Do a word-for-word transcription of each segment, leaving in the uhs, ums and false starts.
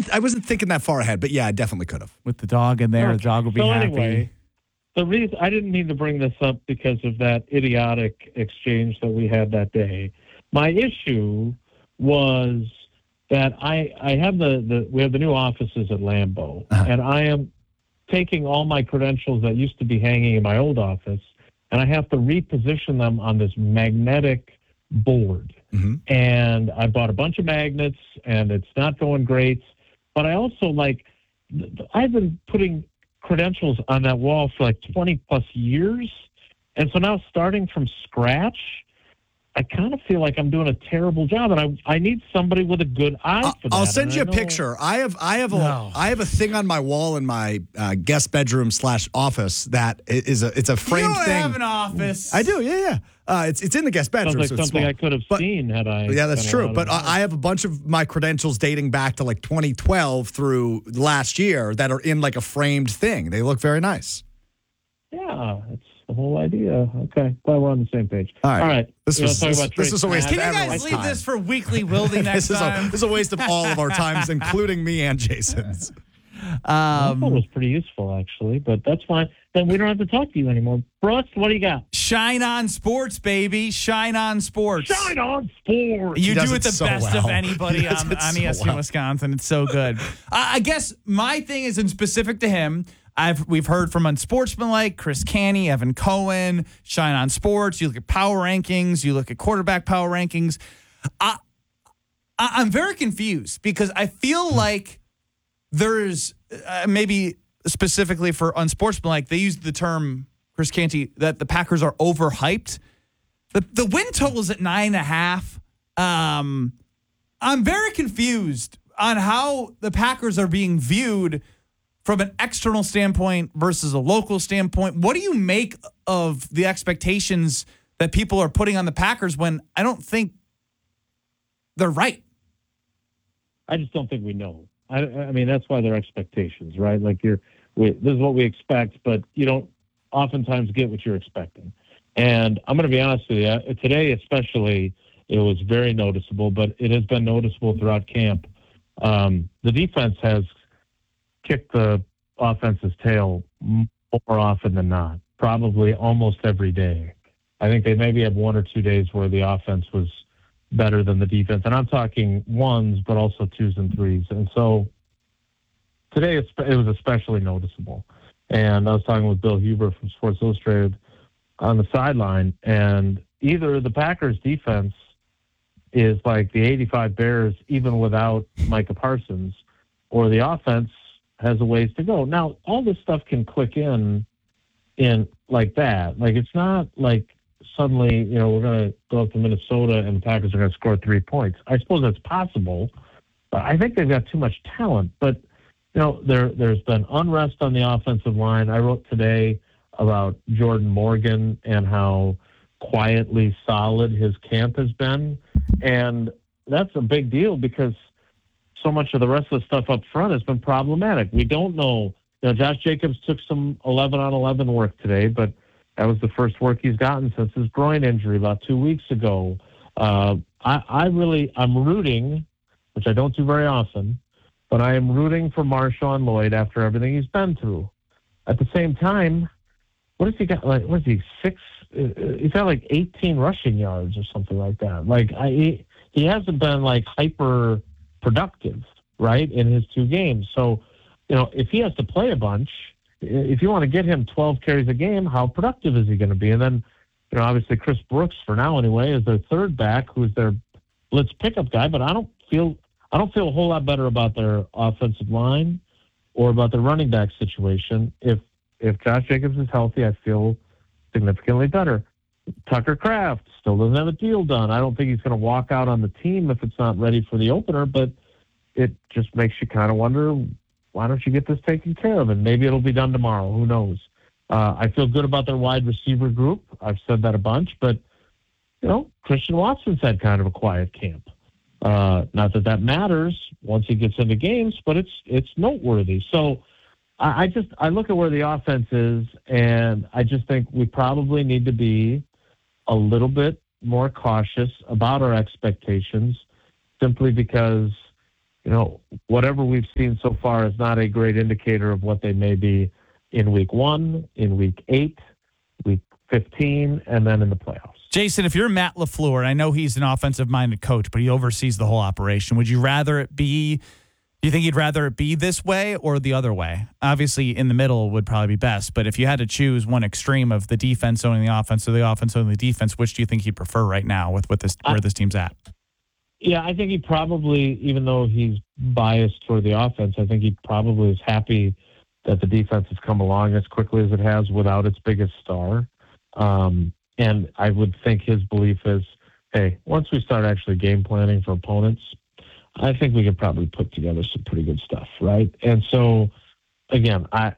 wasn't I wasn't thinking that far ahead, but yeah, I definitely could have. With the dog in there, Okay. the dog will be so happy. Anyway, the reason I didn't mean to bring this up because of that idiotic exchange that we had that day. My issue was that I I have the, the we have the new offices at Lambeau, Uh-huh. and I am taking all my credentials that used to be hanging in my old office, and I have to reposition them on this magnetic board. Mm-hmm. And I bought a bunch of magnets, and it's not going great. But I also like I've been putting credentials on that wall for like twenty plus years. And so now starting from scratch, I kind of feel like I'm doing a terrible job, and I I need somebody with a good eye for that. I'll send you a And I know- picture. I have I have a No. I have a thing on my wall in my uh, guest bedroom slash office that is a it's a You framed don't thing. have an office. I do, yeah, yeah. Uh, it's it's in the guest bedroom. Sounds like so it's something small. I could have But- seen had I. Yeah, that's spent a true. lot But of I time. I have a bunch of my credentials dating back to like twenty twelve through last year that are in like a framed thing. They look very nice. Yeah, that's the whole idea. Okay, glad we're on the same page. All right. All right. This You was- wanna this- talk about this Trey was a waste Smack? of Can you everyone's guys leave time. this for Weekly Wildy next This is, a, time? this is a waste of all of our times, including me and Jason's. I thought it Um, was pretty useful, actually, but that's fine. Then we don't have to talk to you anymore. Brooks, what do you got? Shine on sports, baby. Shine on sports. Shine on sports. You He does do it it the so best well. of anybody He does on, it on so E S P N well. Wisconsin. It's so good. I I guess my thing is in specific to him. I've we've heard from Unsportsmanlike, Chris Canny, Evan Cohen, Shine on Sports. You look at power rankings. You look at quarterback power rankings. I, I I'm very confused because I feel like there's uh, maybe specifically for Unsportsmanlike, they use the term Chris Canty that the Packers are overhyped. The the win total is at nine and a half. Um, I'm very confused on how the Packers are being viewed from an external standpoint versus a local standpoint. What do you make of the expectations that people are putting on the Packers when I don't think they're right? I just don't think we know. I, I mean, that's why they're expectations, right? Like you're, we, this is what we expect, but you don't oftentimes get what you're expecting. And I'm going to be honest with you, today especially, it was very noticeable, but it has been noticeable throughout camp. Um, the defense has kicked the offense's tail more often than not, probably almost every day. I think they maybe have one or two days where the offense was better than the defense. And I'm talking ones, but also twos and threes. And so today it's, it was especially noticeable. And I was talking with Bill Huber from Sports Illustrated on the sideline, and either the Packers defense is like the eighty-five Bears, even without Micah Parsons, or the offense has a ways to go. Now, all this stuff can click in in like that. Like, it's not like suddenly, you know, we're going to go up to Minnesota and the Packers are going to score three points. I suppose that's possible, but I think they've got too much talent. But, you know, there, there's been unrest on the offensive line. I wrote today about Jordan Morgan and how quietly solid his camp has been. And that's a big deal because so much of the rest of the stuff up front has been problematic. We don't know. You know, Josh Jacobs took some eleven on eleven work today, but that was the first work he's gotten since his groin injury about two weeks ago. Uh, I, I really, I'm rooting, which I don't do very often, but I am rooting for Marshawn Lloyd after everything he's been through. At the same time, what has he got? Like, what is he, six? Uh, he's got like eighteen rushing yards or something like that. Like, I, he, he hasn't been like hyper productive, right, in his two games. So, you know, if he has to play a bunch, if you want to get him twelve carries a game, how productive is he going to be? And then, you know, obviously Chris Brooks, for now anyway, is their third back, who's their blitz pickup guy. But I don't feel I don't feel a whole lot better about their offensive line or about the running back situation. If if Josh Jacobs is healthy, I feel significantly better. Tucker Kraft still doesn't have a deal done. I don't think he's going to walk out on the team if it's not ready for the opener, but it just makes you kind of wonder, why don't you get this taken care of? And maybe it'll be done tomorrow. Who knows? Uh, I feel good about their wide receiver group. I've said that a bunch, but, you know, Christian Watson's had kind of a quiet camp. Uh, not that that matters once he gets into games, but it's it's noteworthy. So I, I just I look at where the offense is, and I just think we probably need to be a little bit more cautious about our expectations, simply because, you know, whatever we've seen so far is not a great indicator of what they may be in week one, in week eight, week fifteen, and then in the playoffs. Jason, if you're Matt LaFleur, and I know he's an offensive-minded coach, but he oversees the whole operation, would you rather it be, do you think you'd rather it be this way or the other way? Obviously, in the middle would probably be best, but if you had to choose one extreme of the defense owning the offense or the offense owning the defense, which do you think he'd prefer right now with what this, where this team's at? Yeah, I think he probably, even though he's biased toward the offense, I think he probably is happy that the defense has come along as quickly as it has without its biggest star. Um, and I would think his belief is, hey, once we start actually game planning for opponents, I think we could probably put together some pretty good stuff, right? And so, again, I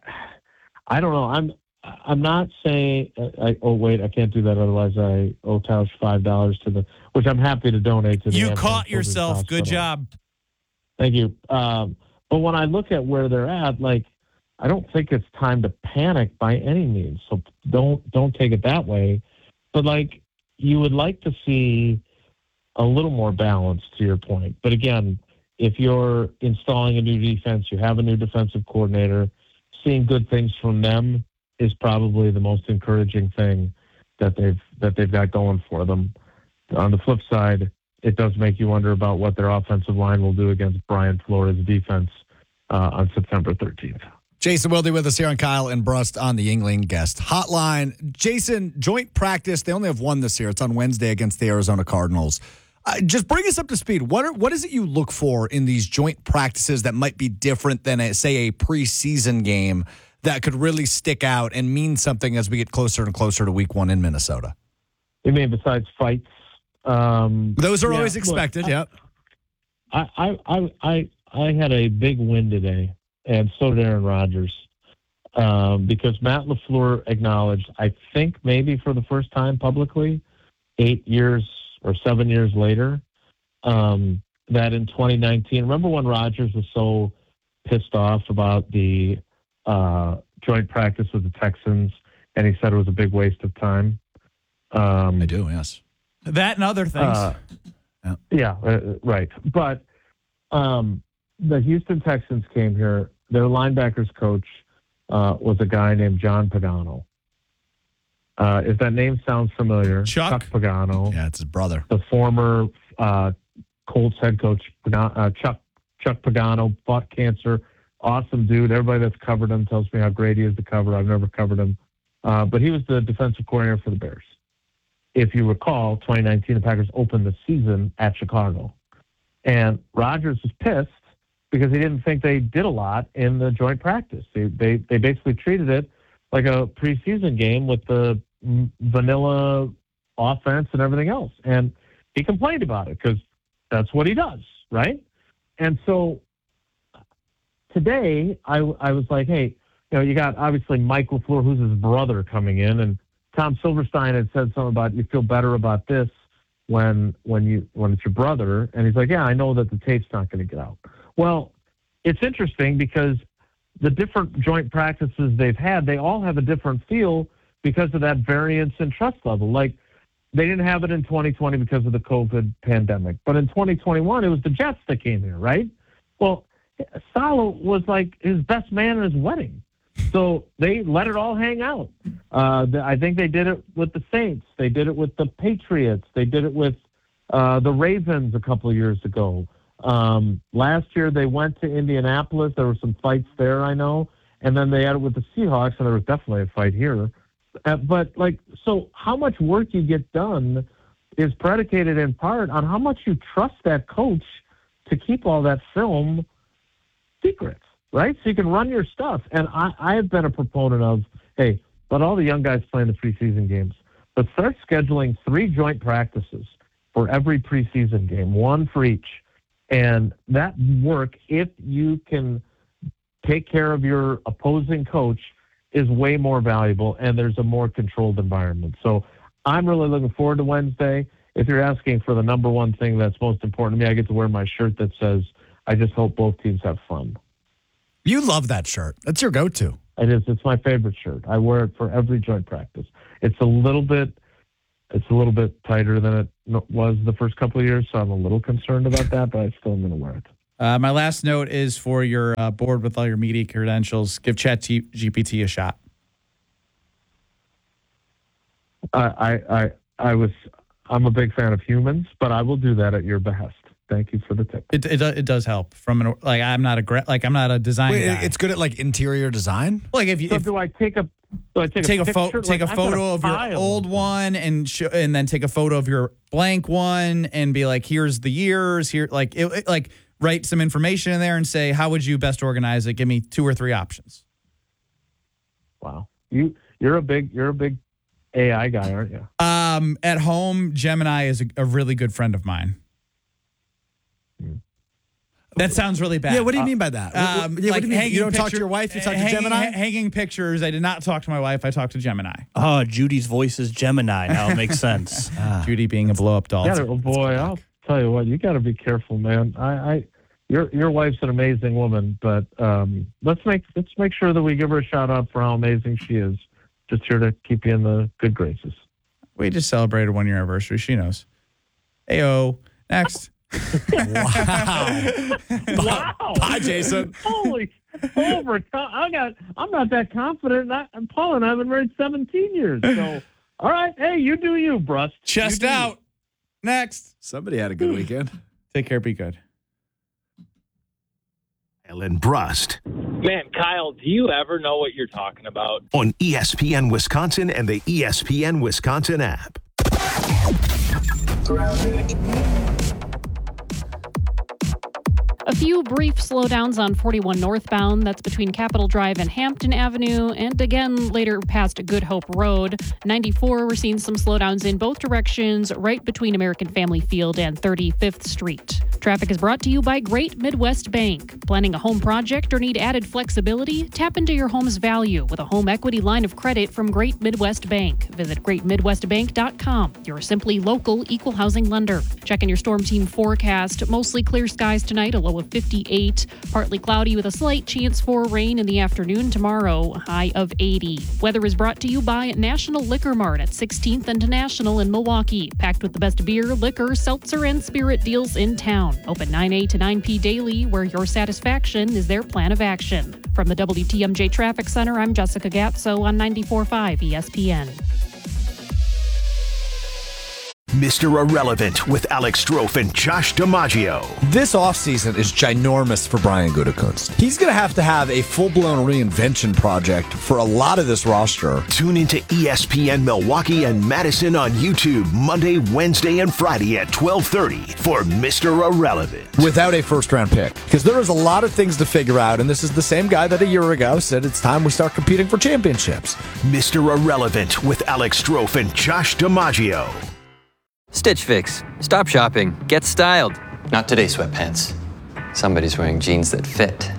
I don't know. I'm I'm not saying, I, oh, wait, I can't do that. Otherwise, I owe Tausch five dollars to the, which I'm happy to donate to the. You caught yourself. Good job. Thank you. Um, but when I look at where they're at, like, I don't think it's time to panic by any means. So don't don't take it that way. But, like, you would like to see a little more balance, to your point. But, again, if you're installing a new defense, you have a new defensive coordinator, seeing good things from them is probably the most encouraging thing that they've that they've got going for them. On the flip side, it does make you wonder about what their offensive line will do against Brian Flores' defense uh, on September thirteenth. Jason Wilde with us here on Kyle and Brust on the Yuengling Guest Hotline. Jason, joint practice, they only have one this year. It's on Wednesday against the Arizona Cardinals. Uh, just bring us up to speed. What are, what is it you look for in these joint practices that might be different than, a, say, a preseason game that could really stick out and mean something as we get closer and closer to week one in Minnesota? You mean besides fights? Um, Those are yeah, always expected, look, yep. I, I, I, I, I had a big win today, and so did Aaron Rodgers, um, because Matt LaFleur acknowledged, I think maybe for the first time publicly, eight years or seven years later, um, that in twenty nineteen, remember when Rodgers was so pissed off about the uh, joint practice with the Texans, and he said it was a big waste of time? Um, I do, yes. That and other things. Uh, yeah, yeah uh, right. But um, the Houston Texans came here. Their linebackers coach uh, was a guy named John Pagano. Uh, if that name sounds familiar, Chuck, Chuck Pagano. Yeah, it's his brother. The former uh, Colts head coach, uh, Chuck Chuck Pagano, fought cancer. Awesome dude. Everybody that's covered him tells me how great he is to cover. I've never covered him. Uh, but he was the defensive coordinator for the Bears. If you recall, twenty nineteen, the Packers opened the season at Chicago. And Rodgers was pissed because he didn't think they did a lot in the joint practice. They they, they basically treated it like a preseason game with the vanilla offense and everything else. And he complained about it because that's what he does, right? And so today I, I was like, hey, you know, you got obviously Mike LaFleur, who's his brother, coming in, and Tom Silverstein had said something about you feel better about this when when you when it's your brother, and he's like, yeah, I know that the tape's not going to get out. Well, it's interesting because the different joint practices they've had, they all have a different feel because of that variance in trust level. Like, they didn't have it in twenty twenty because of the COVID pandemic, but in twenty twenty-one, it was the Jets that came here, right? Well, Saleh was like his best man at his wedding. So they let it all hang out. Uh, the, I think they did it with the Saints. They did it with the Patriots. They did it with uh, the Ravens a couple of years ago. Um, last year they went to Indianapolis. There were some fights there, I know. And then they had it with the Seahawks, and there was definitely a fight here. Uh, but, like, so how much work you get done is predicated in part on how much you trust that coach to keep all that film secret. Right? So you can run your stuff. And I, I have been a proponent of, hey, let all the young guys play in the preseason games, but start scheduling three joint practices for every preseason game, one for each. And that work, if you can take care of your opposing coach, is way more valuable, and there's a more controlled environment. So I'm really looking forward to Wednesday. If you're asking for the number one thing that's most important to me, I get to wear my shirt that says, I just hope both teams have fun. You love that shirt. That's your go-to. It is. It's my favorite shirt. I wear it for every joint practice. It's a little bit, it's a little bit tighter than it was the first couple of years, so I'm a little concerned about that, but I still am going to wear it. Uh, my last note is for your uh, board with all your media credentials. Give Chat G P T a shot. I, I, I, I was, I'm a big fan of humans, but I will do that at your behest. Thank you for the tip. It it, it does help. From an like I'm not a gra- like I'm not a design Wait, guy. it's good at like interior design. Like if you So if, do I take a, do I take, take a, a picture? photo take Like, a I've got photo of your file. old one and sh- and then take a photo of your blank one and be like, here's the years here. Like it, it- like write some information in there and say, how would you best organize it? Give me two or three options. Wow, you you're a big you're a big A I guy, aren't you? Um, at home, Gemini is a, a really good friend of mine. That sounds really bad. Yeah, what do you mean by that? What- what- Um, yeah, what like do you mean? hanging You don't talk to picture- your wife, you talk to hanging, Gemini? ha- hanging pictures. I did not talk to my wife. I talked to Gemini. Oh, Judy's voice is Gemini. Now it makes sense. Judy being a blow up doll. You gotta, oh boy, I'll tell you what, you got to be careful, man. I, I, your your wife's an amazing woman, but um, let's make let's make sure that we give her a shout out for how amazing she is. Just here to keep you in the good graces. We just celebrated one year anniversary. She knows. Ayo. Next. Wow. Wow, Bye, Jason. Holy, over. I got. I'm not that confident. I, Paul and I have been married seventeen years. So, all right, hey, you do you, Brust. Chest You do out. Next. Somebody had a good weekend. Take care. Be good. Kyle and Brust Man, Kyle, do you ever know what you're talking about? on E S P N Wisconsin and the E S P N Wisconsin app. A few brief slowdowns on forty-one northbound. That's between Capitol Drive and Hampton Avenue, and again later past Good Hope Road. ninety-four, we're seeing some slowdowns in both directions, right between American Family Field and thirty-fifth Street. Traffic is brought to you by Great Midwest Bank. Planning a home project or need added flexibility? Tap into your home's value with a home equity line of credit from Great Midwest Bank. Visit great midwest bank dot com, your simply local equal housing lender. Checking your Storm Team forecast. Mostly clear skies tonight, a low of fifty-eight. Partly cloudy with a slight chance for rain in the afternoon tomorrow, high of eighty. Weather is brought to you by National Liquor Mart at sixteenth and National in Milwaukee. Packed with the best beer, liquor, seltzer, and spirit deals in town. Open nine a to nine p daily, where your satisfaction is their plan of action. From the W T M J Traffic Center, I'm Jessica Gatso on ninety-four point five E S P N. Mister Irrelevant with Alex Strofe and Josh DiMaggio. This offseason is ginormous for Brian Gutekunst. He's going to have to have a full-blown reinvention project for a lot of this roster. Tune into E S P N Milwaukee and Madison on YouTube Monday, Wednesday, and Friday at twelve thirty for Mister Irrelevant. Without a first-round pick. Because there is a lot of things to figure out, and this is the same guy that a year ago said it's time we start competing for championships. Mister Irrelevant with Alex Strofe and Josh DiMaggio. Stitch Fix. Stop shopping. Get styled. Not today, sweatpants. Somebody's wearing jeans that fit.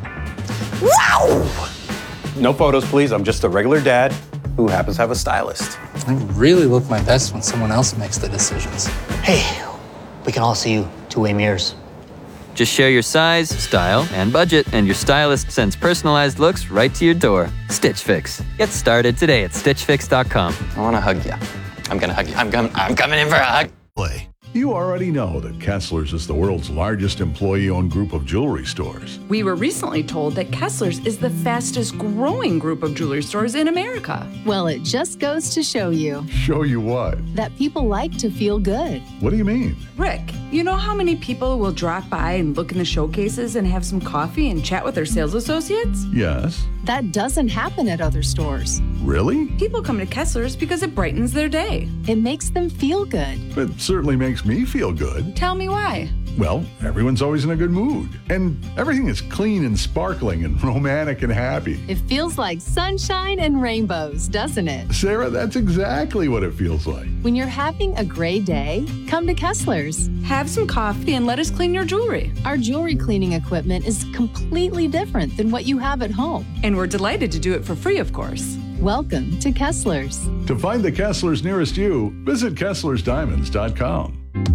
Wow! No photos, please. I'm just a regular dad who happens to have a stylist. I really look my best when someone else makes the decisions. Hey, we can all see you two-way mirrors. Just share your size, style, and budget, and your stylist sends personalized looks right to your door. Stitch Fix. Get started today at stitch fix dot com. I want to hug you. I'm going to hug you. I'm, com- I'm coming in for a hug. Play. You already know that Kessler's is the world's largest employee-owned group of jewelry stores. We were recently told that Kessler's is the fastest growing group of jewelry stores in America. Well, it just goes to show you. Show you what? That people like to feel good. What do you mean? Rick, you know how many people will drop by and look in the showcases and have some coffee and chat with their sales associates? Yes. That doesn't happen at other stores. Really? People come to Kessler's because it brightens their day. It makes them feel good. It certainly makes me feel good. Tell me why. Well, everyone's always in a good mood. And everything is clean and sparkling and romantic and happy. It feels like sunshine and rainbows, doesn't it? Sarah, that's exactly what it feels like. When you're having a gray day, come to Kessler's. Have some coffee and let us clean your jewelry. Our jewelry cleaning equipment is completely different than what you have at home. And we're delighted to do it for free, of course. Welcome to Kessler's. To find the Kessler's nearest you, visit Kesslers Diamonds dot com.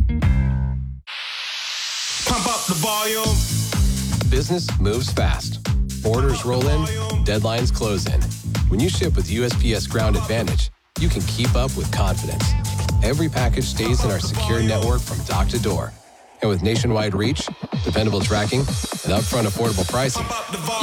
Pump up the volume. Business moves fast. Orders roll in, deadlines close in. When you ship with U S P S Ground Advantage, you can keep up with confidence. Every package stays in our secure network from dock to door. And with nationwide reach, dependable tracking, and upfront affordable pricing,